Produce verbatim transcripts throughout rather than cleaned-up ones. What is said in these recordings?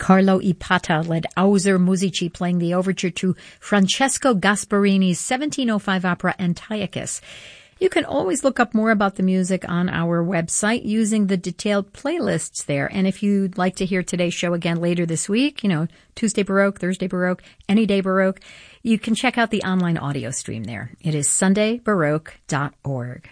Carlo Ipata led Auser Musici playing the overture to Francesco Gasparini's seventeen oh five opera Antiochus. You can always look up more about the music on our website using the detailed playlists there. And if you'd like to hear today's show again later this week, you know, Tuesday Baroque, Thursday Baroque, any day Baroque, you can check out the online audio stream there. It is sunday baroque dot org.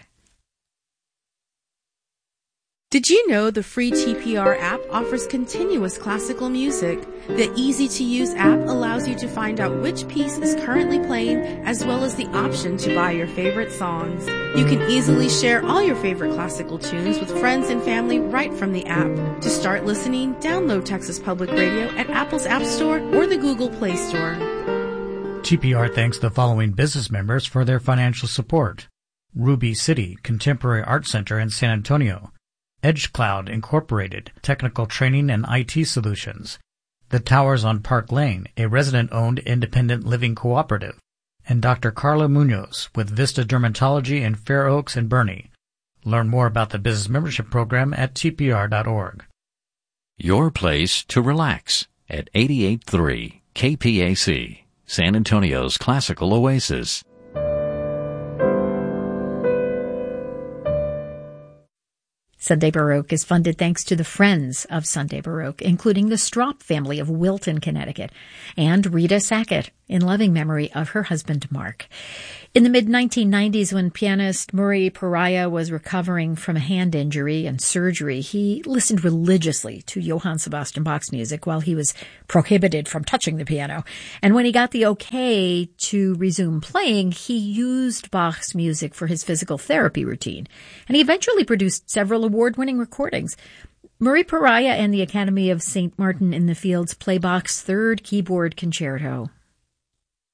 Did you know the free T P R app offers continuous classical music? The easy-to-use app allows you to find out which piece is currently playing, as well as the option to buy your favorite songs. You can easily share all your favorite classical tunes with friends and family right from the app. To start listening, download Texas Public Radio at Apple's App Store or the Google Play Store. T P R thanks the following business members for their financial support: Ruby City Contemporary Art Center in San Antonio, EdgeCloud Incorporated, Technical Training and I T Solutions, The Towers on Park Lane, a resident-owned independent living cooperative, and Doctor Carla Munoz with Vista Dermatology in Fair Oaks and Bernie. Learn more about the business membership program at T P R dot org. Your place to relax at eighty-eight point three K P A C, San Antonio's classical oasis. Sunday Baroque is funded thanks to the Friends of Sunday Baroque, including the Straup family of Wilton, Connecticut, and Rita Sackett, in loving memory of her husband, Mark. In the mid nineteen nineties, when pianist Murray Pariah was recovering from a hand injury and surgery, he listened religiously to Johann Sebastian Bach's music while he was prohibited from touching the piano. And when he got the okay to resume playing, he used Bach's music for his physical therapy routine. And he eventually produced several award-winning recordings. Murray Pariah and the Academy of Saint Martin in the Fields play Bach's third keyboard concerto.